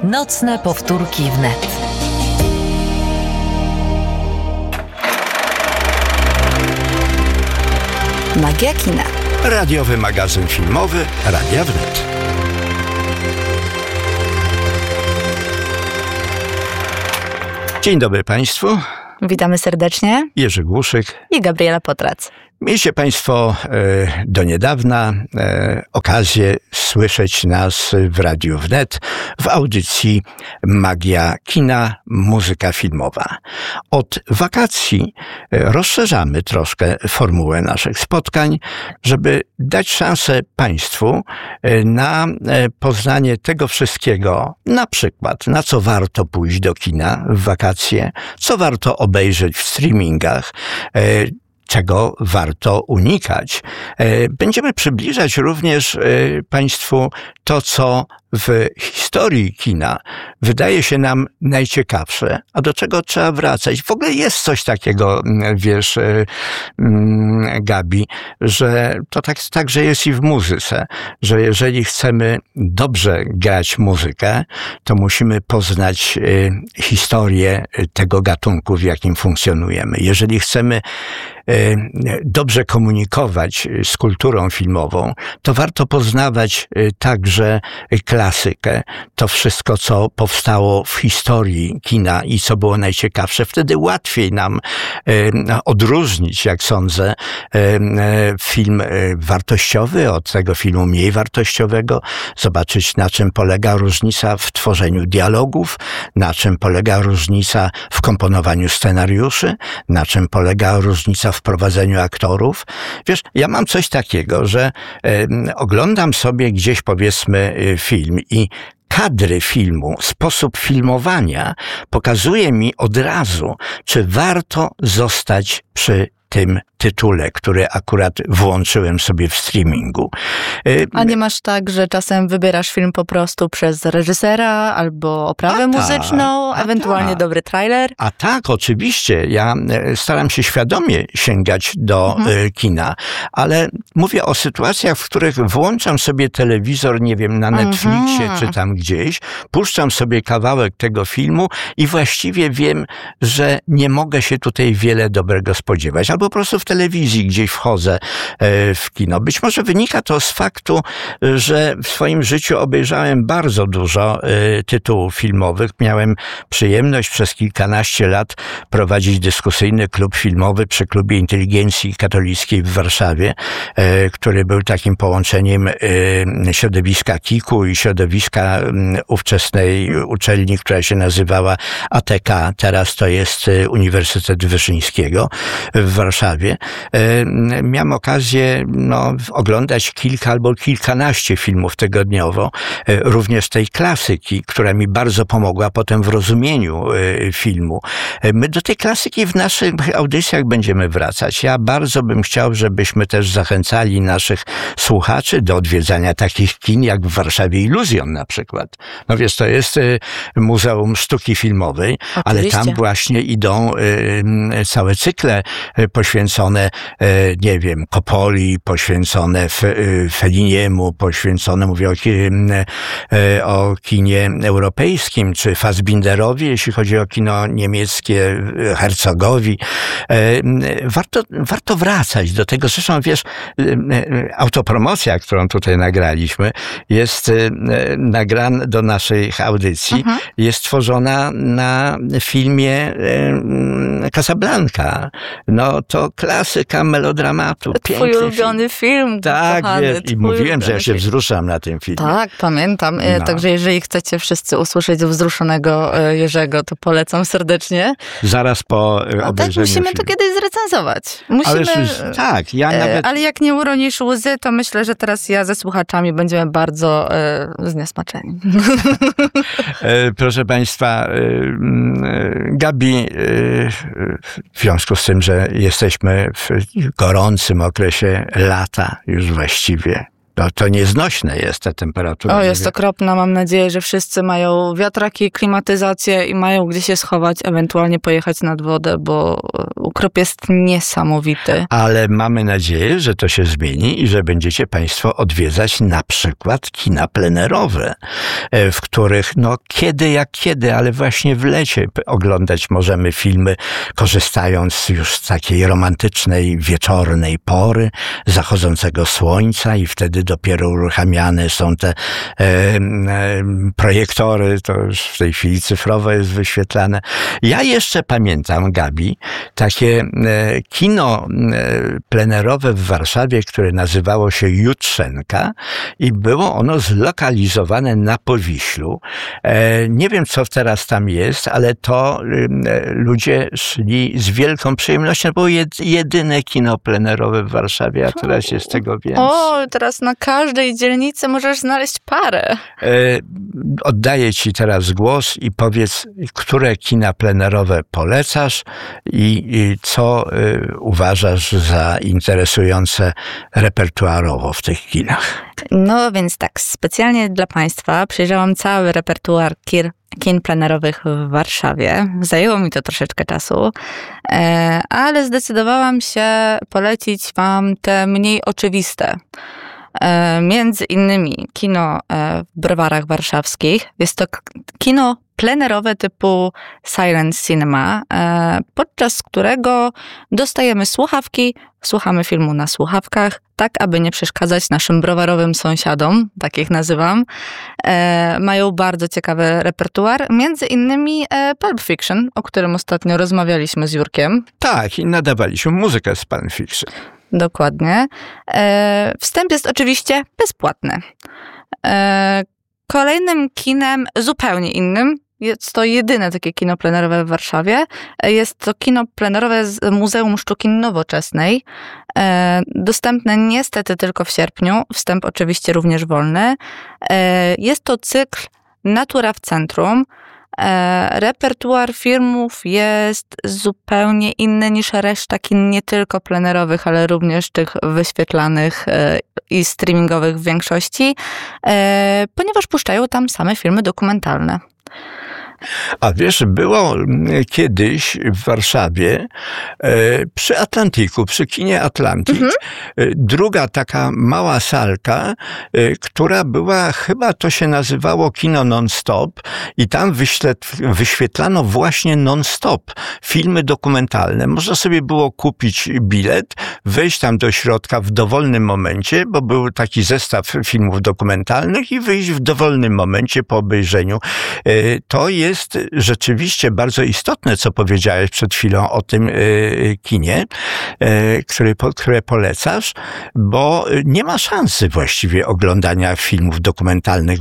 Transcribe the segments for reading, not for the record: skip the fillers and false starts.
Nocne powtórki wnet. Magia kina. Radiowy magazyn filmowy Radia Wnet. Dzień dobry Państwu. Witamy serdecznie. Jerzy Głuszyk I Gabriela Potrac. Mieliście Państwo do niedawna okazję słyszeć nas w Radiu Wnet w audycji Magia kina, muzyka filmowa. Od wakacji rozszerzamy troszkę formułę naszych spotkań, żeby dać szansę Państwu na poznanie tego wszystkiego, na przykład na co warto pójść do kina w wakacje, co warto obejrzeć w streamingach, czego warto unikać. Będziemy przybliżać również Państwu to, co w historii kina wydaje się nam najciekawsze, a do czego trzeba wracać. W ogóle jest coś takiego, wiesz, Gabi, że to także jest i w muzyce, że jeżeli chcemy dobrze grać muzykę, to musimy poznać historię tego gatunku, w jakim funkcjonujemy. Jeżeli chcemy dobrze komunikować z kulturą filmową, to warto poznawać także klasykę, to wszystko, co powstało w historii kina i co było najciekawsze. Wtedy łatwiej nam odróżnić, jak sądzę, film wartościowy od tego filmu mniej wartościowego, zobaczyć, na czym polega różnica w tworzeniu dialogów, na czym polega różnica w komponowaniu scenariuszy, na czym polega różnica w prowadzeniu aktorów. Wiesz, ja mam coś takiego, że oglądam sobie gdzieś, powiedzmy, film i kadry filmu, sposób filmowania pokazuje mi od razu, czy warto zostać przy tym tytule, który akurat włączyłem sobie w streamingu. A nie masz tak, że czasem wybierasz film po prostu przez reżysera albo oprawę muzyczną, ewentualnie dobry trailer? A tak, oczywiście. Ja staram się świadomie sięgać do kina, ale mówię o sytuacjach, w których włączam sobie telewizor, nie wiem, na Netflixie czy tam gdzieś, puszczam sobie kawałek tego filmu i właściwie wiem, że nie mogę się tutaj wiele dobrego spodziewać. Albo po prostu w telewizji gdzieś wchodzę w kino. Być może wynika to z faktu, że w swoim życiu obejrzałem bardzo dużo tytułów filmowych. Miałem przyjemność przez kilkanaście lat prowadzić dyskusyjny klub filmowy przy Klubie Inteligencji Katolickiej w Warszawie, który był takim połączeniem środowiska KIK-u i środowiska ówczesnej uczelni, która się nazywała ATK. Teraz to jest Uniwersytet Wyszyńskiego w Warszawie. Miałem okazję oglądać kilka albo kilkanaście filmów tygodniowo, również tej klasyki, która mi bardzo pomogła potem w rozumieniu filmu. My do tej klasyki w naszych audycjach będziemy wracać. Ja bardzo bym chciał, żebyśmy też zachęcali naszych słuchaczy do odwiedzania takich kin jak w Warszawie Iluzjon na przykład. No wiesz, to jest Muzeum Sztuki Filmowej, ale tam właśnie idą całe cykle poświęcone, nie wiem, Coppoli, poświęcone Felliniemu, poświęcone, mówię o kinie europejskim, czy Fassbinderowi, jeśli chodzi o kino niemieckie, Herzogowi. Warto wracać do tego. Zresztą, wiesz, autopromocja, którą tutaj nagraliśmy, jest nagrana do naszych audycji, jest tworzona na filmie Casablanca. No to klasyka melodramatu. Twój ulubiony film. Tak, kochany, wiesz, i mówiłem, że ja się wzruszam na tym filmie. Tak, pamiętam. Także jeżeli chcecie wszyscy usłyszeć wzruszonego Jerzego, to polecam serdecznie. Zaraz po obejrzeniu tak, musimy filmu. to kiedyś zrecenzować. Tak, ja nawet... Ale jak nie uronisz łzy, to myślę, że teraz ja ze słuchaczami będziemy bardzo zniesmaczeni. Proszę Państwa, Gabi, w związku z tym, że jesteśmy w gorącym okresie lata już właściwie, to nieznośne jest ta temperatura. O, jest okropna. Mam nadzieję, że wszyscy mają wiatraki, klimatyzację i mają gdzie się schować, ewentualnie pojechać nad wodę, bo ukrop jest niesamowity. Ale mamy nadzieję, że to się zmieni i że będziecie państwo odwiedzać na przykład kina plenerowe, w których kiedy, ale właśnie w lecie oglądać możemy filmy, korzystając już z takiej romantycznej, wieczornej pory, zachodzącego słońca i wtedy dopiero uruchamiane są te projektory, to już w tej chwili cyfrowo jest wyświetlane. Ja jeszcze pamiętam, Gabi, takie kino plenerowe w Warszawie, które nazywało się Jutrzenka i było ono zlokalizowane na Powiślu. Nie wiem, co teraz tam jest, ale to ludzie szli z wielką przyjemnością. Było jedyne kino plenerowe w Warszawie, a teraz jest tego więcej. O, teraz na każdej dzielnicy możesz znaleźć parę. Oddaję ci teraz głos i powiedz, które kina plenerowe polecasz i co uważasz za interesujące repertuarowo w tych kinach. No więc tak, specjalnie dla Państwa przejrzałam cały repertuar kin plenerowych w Warszawie. Zajęło mi to troszeczkę czasu, ale zdecydowałam się polecić Wam te mniej oczywiste. Między innymi kino w Browarach Warszawskich. Jest to kino plenerowe typu Silent Cinema, podczas którego dostajemy słuchawki, słuchamy filmu na słuchawkach, tak aby nie przeszkadzać naszym browarowym sąsiadom, tak ich nazywam. Mają bardzo ciekawy repertuar, między innymi Pulp Fiction, o którym ostatnio rozmawialiśmy z Jurkiem. Tak, i nadawaliśmy muzykę z Pulp Fiction. Dokładnie. Wstęp jest oczywiście bezpłatny. Kolejnym kinem zupełnie innym, jest to jedyne takie kino plenerowe w Warszawie, jest to kino plenerowe z Muzeum Sztuki Nowoczesnej. Dostępne niestety tylko w sierpniu, wstęp oczywiście również wolny. Jest to cykl Natura w centrum. Repertuar filmów jest zupełnie inny niż reszta kin, nie tylko plenerowych, ale również tych wyświetlanych i streamingowych w większości, ponieważ puszczają tam same filmy dokumentalne. A wiesz, było kiedyś w Warszawie przy Atlantiku, przy kinie Atlantik, druga taka mała salka, która była, chyba to się nazywało kino non-stop i tam wyświetlano właśnie non-stop filmy dokumentalne. Można sobie było kupić bilet, wejść tam do środka w dowolnym momencie, bo był taki zestaw filmów dokumentalnych i wyjść w dowolnym momencie po obejrzeniu. To jest rzeczywiście bardzo istotne, co powiedziałeś przed chwilą o tym kinie, które polecasz, bo nie ma szansy właściwie oglądania filmów dokumentalnych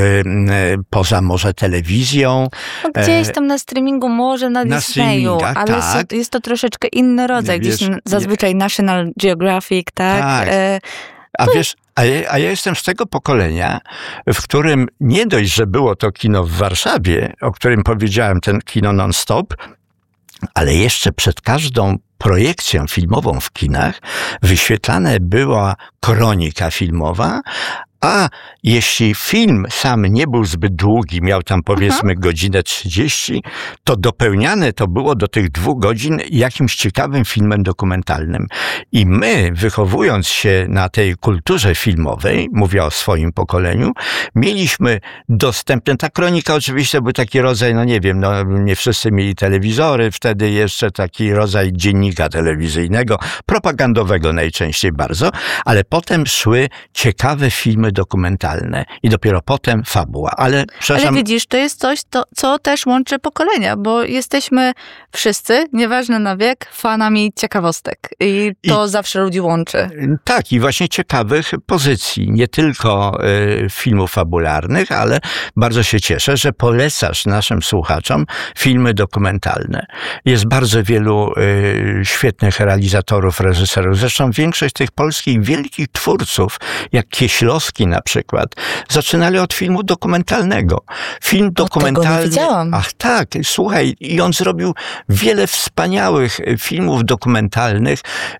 poza może telewizją. No gdzieś tam na streamingu, może na Disneyu, ale tak. Jest to troszeczkę inny rodzaj. Gdzieś zazwyczaj National Geographic, tak? A wiesz, a ja jestem z tego pokolenia, w którym nie dość, że było to kino w Warszawie, o którym powiedziałem, ten kino non-stop, ale jeszcze przed każdą projekcją filmową w kinach wyświetlana była kronika filmowa, a jeśli film sam nie był zbyt długi, miał tam powiedzmy godzinę 30, to dopełniane to było do tych 2 godzin jakimś ciekawym filmem dokumentalnym. I my, wychowując się na tej kulturze filmowej, mówię o swoim pokoleniu, mieliśmy dostępne, ta kronika oczywiście był taki rodzaj, nie wszyscy mieli telewizory, wtedy jeszcze taki rodzaj dziennika telewizyjnego, propagandowego najczęściej bardzo, ale potem szły ciekawe filmy dokumentalne i dopiero potem fabuła. Ale widzisz, to jest coś, co też łączy pokolenia, bo jesteśmy wszyscy, nieważne na wiek, fanami ciekawostek i to zawsze ludzi łączy. Tak, i właśnie ciekawych pozycji, nie tylko filmów fabularnych, ale bardzo się cieszę, że polecasz naszym słuchaczom filmy dokumentalne. Jest bardzo wielu świetnych realizatorów, reżyserów. Zresztą większość tych polskich wielkich twórców, jak Kieślowski Kowalski na przykład zaczynali od filmu dokumentalnego. Film dokumentalny. Tego nie widziałam. Ach tak, słuchaj, i on zrobił wiele wspaniałych filmów dokumentalnych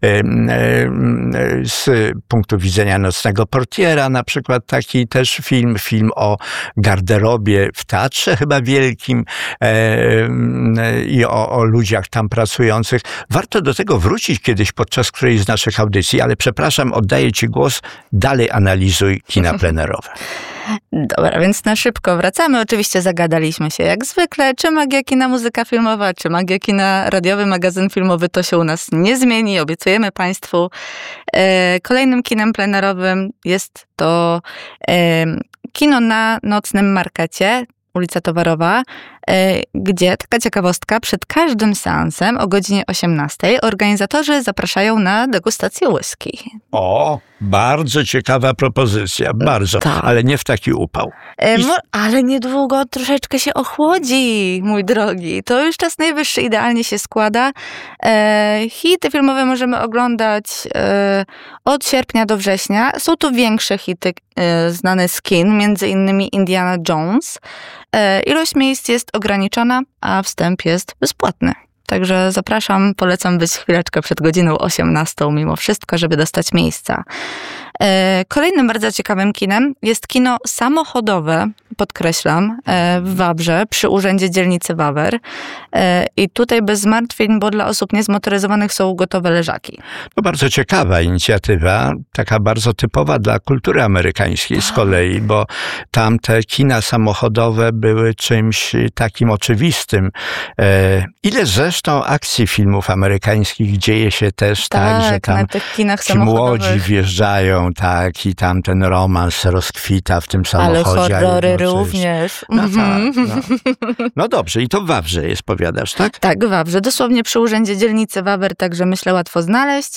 z punktu widzenia Nocnego Portiera, na przykład taki też film o garderobie w teatrze chyba wielkim i o ludziach tam pracujących. Warto do tego wrócić kiedyś podczas którejś z naszych audycji, ale przepraszam, oddaję ci głos, dalej analizuj kina plenerowe. Dobra, więc na szybko wracamy. Oczywiście zagadaliśmy się jak zwykle, czy magia kina, muzyka filmowa, czy magia kina, radiowy magazyn filmowy, to się u nas nie zmieni, obiecujemy Państwu. Kolejnym kinem plenerowym jest to kino na Nocnym Markecie, ulica Towarowa, gdzie, taka ciekawostka, przed każdym seansem o godzinie 18 organizatorzy zapraszają na degustację whisky. O, bardzo ciekawa propozycja, bardzo, tak. Ale nie w taki upał. Ale niedługo troszeczkę się ochłodzi, mój drogi. To już czas najwyższy, idealnie się składa. Hity filmowe możemy oglądać od sierpnia do września. Są to większe hity znane z kin, między innymi Indiana Jones. Ilość miejsc jest ograniczona, a wstęp jest bezpłatny. Także zapraszam, polecam być chwileczkę przed godziną 18 mimo wszystko, żeby dostać miejsca. Kolejnym bardzo ciekawym kinem jest kino samochodowe, podkreślam, w Wawrze, przy Urzędzie Dzielnicy Wawer. I tutaj bez zmartwień, bo dla osób niezmotoryzowanych są gotowe leżaki. To bardzo ciekawa inicjatywa, taka bardzo typowa dla kultury amerykańskiej z kolei, bo tam te kina samochodowe były czymś takim oczywistym. Ile zresztą akcji filmów amerykańskich dzieje się też tak, że tam na tych kinach ci młodzi wjeżdżają, tak, i tam ten romans rozkwita w tym samochodzie. Ale horrory również. No tak, no dobrze, i to w Wawrze jest, powiadasz, tak? Tak, w Wawrze, dosłownie przy Urzędzie Dzielnicy Wawer, także myślę łatwo znaleźć.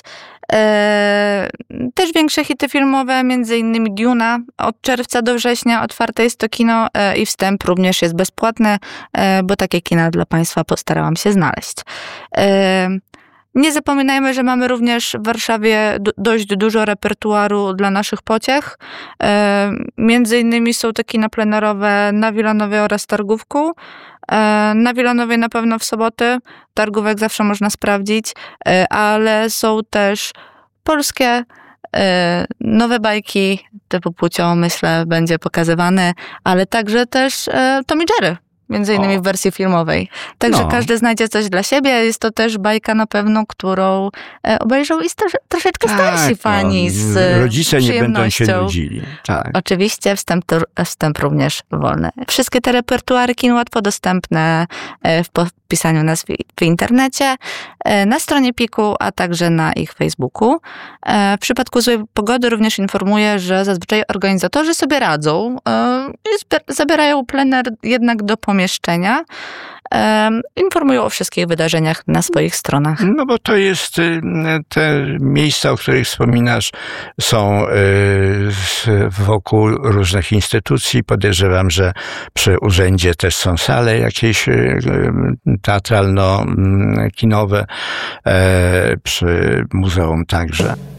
Też większe hity filmowe, między innymi Duna. Od czerwca do września otwarte jest to kino i wstęp również jest bezpłatny, bo takie kina dla Państwa postarałam się znaleźć. Nie zapominajmy, że mamy również w Warszawie dość dużo repertuaru dla naszych pociech. Między innymi są te kina plenerowe na Wilanowie oraz Targówku. Na Wilanowie na pewno w soboty. Targówek zawsze można sprawdzić, ale są też polskie nowe bajki typu Płcio, myślę, będzie pokazywane, ale także też Tom i Jerry. Między innymi w wersji filmowej. Także każdy znajdzie coś dla siebie. Jest to też bajka na pewno, którą obejrzą i troszeczkę starsi fani z rodzice nie będą się nudzili. Tak. Oczywiście wstęp również wolny. Wszystkie te repertuary kin łatwo dostępne w podpisaniu nazw w internecie, na stronie PIK-u, a także na ich Facebooku. W przypadku złej pogody również informuję, że zazwyczaj organizatorzy sobie radzą i zabierają plener jednak do pomieszczenia. Informują o wszystkich wydarzeniach na swoich stronach. No bo to jest, te miejsca, o których wspominasz, są wokół różnych instytucji. Podejrzewam, że przy urzędzie też są sale jakieś teatralno-kinowe, przy muzeum także.